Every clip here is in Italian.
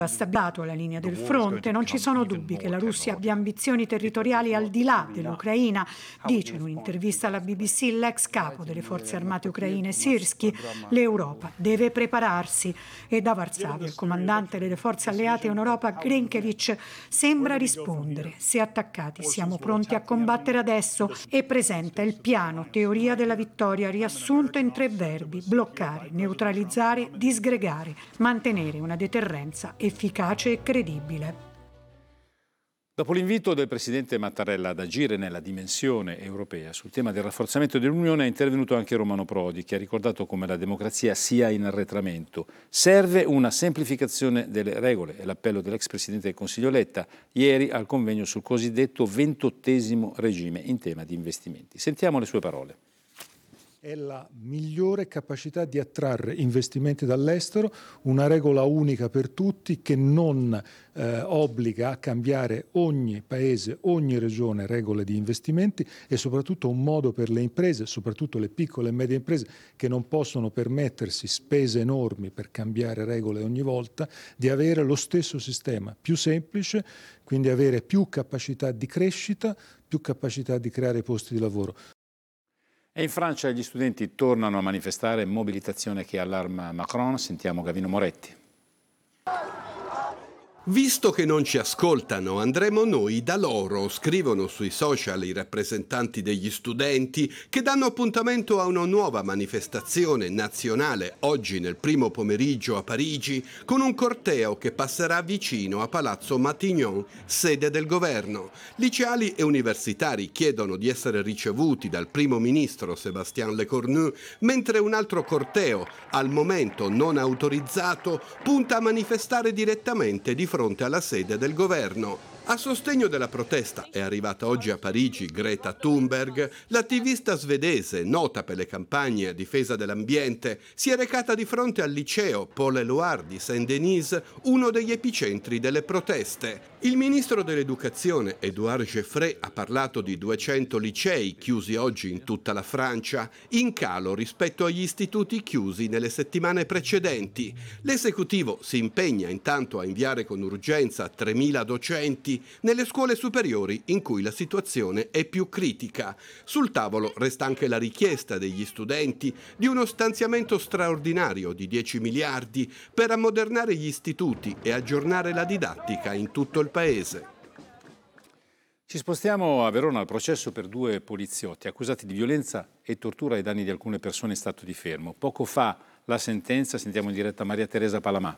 ha stabilito la linea del fronte. Non ci sono dubbi che la Russia abbia ambizioni territoriali al di là dell'Ucraina, dice in un'intervista alla BBC l'ex capo delle forze armate ucraine Sirski. L'Europa deve prepararsi, e da Varsavia il comandante delle forze alleate in Europa Grinkevic sembra rispondere: se attaccati siamo pronti a combattere adesso, e presenta il piano teoria della vittoria riassunto in 3 verbi: bloccare, neutralizzare, disgregare, mantenere una deterrenza efficace e credibile. Dopo l'invito del Presidente Mattarella ad agire nella dimensione europea sul tema del rafforzamento dell'Unione è intervenuto anche Romano Prodi, che ha ricordato come la democrazia sia in arretramento. Serve una semplificazione delle regole, è l'appello dell'ex Presidente del Consiglio Letta ieri al convegno sul cosiddetto 28° regime in tema di investimenti. Sentiamo le sue parole. È la migliore capacità di attrarre investimenti dall'estero, una regola unica per tutti che non obbliga a cambiare ogni paese, ogni regione regole di investimenti, e soprattutto un modo per le imprese, soprattutto le piccole e medie imprese che non possono permettersi spese enormi per cambiare regole ogni volta, di avere lo stesso sistema più semplice, quindi avere più capacità di crescita, più capacità di creare posti di lavoro. E in Francia gli studenti tornano a manifestare, mobilitazione che allarma Macron. Sentiamo Gavino Moretti. Visto che non ci ascoltano, andremo noi da loro, scrivono sui social i rappresentanti degli studenti, che danno appuntamento a una nuova manifestazione nazionale oggi nel primo pomeriggio a Parigi, con un corteo che passerà vicino a Palazzo Matignon, sede del governo. Liceali e universitari chiedono di essere ricevuti dal primo ministro Sébastien Lecornu, mentre un altro corteo, al momento non autorizzato, punta a manifestare direttamente di fronte alla sede del governo. A sostegno della protesta è arrivata oggi a Parigi Greta Thunberg, l'attivista svedese, nota per le campagne a difesa dell'ambiente, si è recata di fronte al liceo Paul-Éluard di Saint-Denis, uno degli epicentri delle proteste. Il ministro dell'Educazione, Édouard Geoffroy, ha parlato di 200 licei chiusi oggi in tutta la Francia, in calo rispetto agli istituti chiusi nelle settimane precedenti. L'esecutivo si impegna intanto a inviare con urgenza 3.000 docenti nelle scuole superiori in cui la situazione è più critica. Sul tavolo resta anche la richiesta degli studenti di uno stanziamento straordinario di 10 miliardi per ammodernare gli istituti e aggiornare la didattica in tutto il paese. Ci spostiamo a Verona al processo per 2 poliziotti accusati di violenza e tortura ai danni di alcune persone in stato di fermo. Poco fa la sentenza, sentiamo in diretta Maria Teresa Palamà.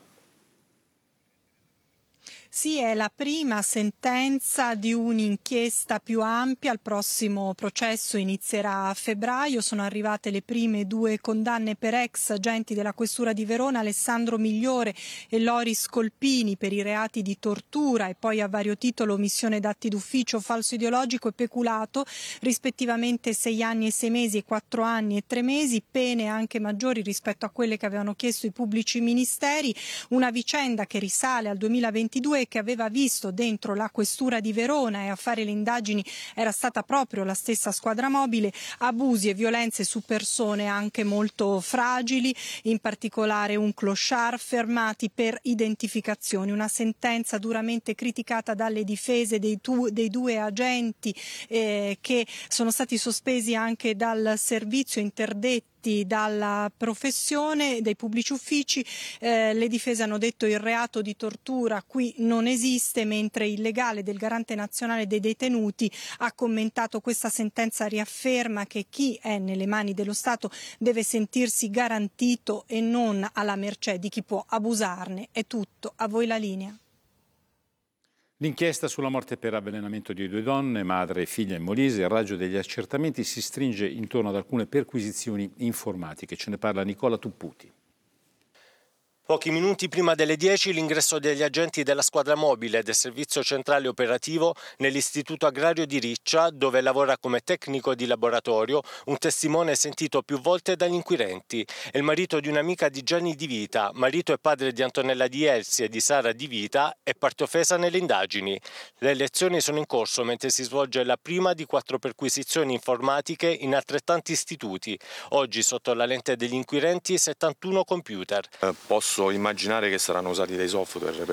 Sì, è la prima sentenza di un'inchiesta più ampia. Il prossimo processo inizierà a febbraio. Sono arrivate le prime 2 condanne per ex agenti della Questura di Verona, Alessandro Migliore e Loris Colpini, per i reati di tortura e poi a vario titolo omissione d'atti d'ufficio, falso ideologico e peculato, rispettivamente 6 anni e 6 mesi e 4 anni e 3 mesi, pene anche maggiori rispetto a quelle che avevano chiesto i pubblici ministeri. Una vicenda che risale al 2022 che aveva visto dentro la Questura di Verona, e a fare le indagini era stata proprio la stessa squadra mobile, abusi e violenze su persone anche molto fragili, in particolare un clochard, fermati per identificazioni. Una sentenza duramente criticata dalle difese dei 2 agenti che sono stati sospesi anche dal servizio, interdetti dalla professione dei pubblici uffici. Le difese hanno detto il reato di tortura qui non esiste, mentre il legale del Garante Nazionale dei Detenuti ha commentato questa sentenza, riafferma che chi è nelle mani dello Stato deve sentirsi garantito e non alla mercé di chi può abusarne. È tutto, a voi la linea. L'inchiesta sulla morte per avvelenamento di 2 donne, madre e figlia in Molise, il raggio degli accertamenti si stringe intorno ad alcune perquisizioni informatiche. Ce ne parla Nicola Tupputi. Pochi minuti prima delle 10 l'ingresso degli agenti della squadra mobile del servizio centrale operativo nell'istituto agrario di Riccia, dove lavora come tecnico di laboratorio un testimone sentito più volte dagli inquirenti. È il marito di un'amica di Gianni Di Vita, marito e padre di Antonella Di Elsi e di Sara Di Vita, e parte offesa nelle indagini. Le lezioni sono in corso mentre si svolge la prima di 4 perquisizioni informatiche in altrettanti istituti. Oggi sotto la lente degli inquirenti 71 computer. Posso immaginare che saranno usati dei software